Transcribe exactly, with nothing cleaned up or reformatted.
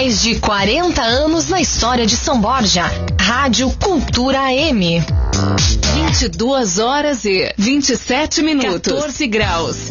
Mais de quarenta anos na história de São Borja. Rádio Cultura A M. vinte e duas horas e vinte e sete minutos. quatorze graus.